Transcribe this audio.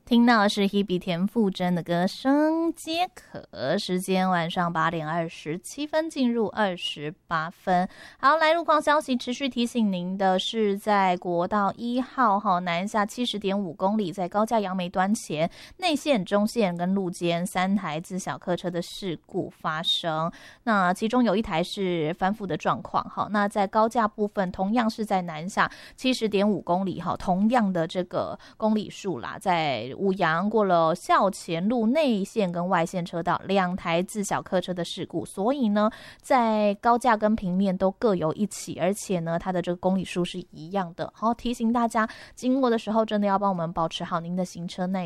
听到的是 Hebe 田馥甄的歌声皆可，时间晚上8点27分，进入28分。好，来路况消息，持续提醒您的是，在国道1号南下70.5公里，在高架杨梅端前内线、中线跟路肩3台自小客车的事故发生，那其中有一台是翻覆的状况。好，那在高架部分同样是在南下70.5公里，同样的这个公里数啦，在五杨过了校前路内线跟外线车道2台自小客车的事故，所以呢在高架跟平面都各有一起，而且呢它的这个公里数是一样的。好，提醒大家经过的时候真的要帮我们保持好您的行车耐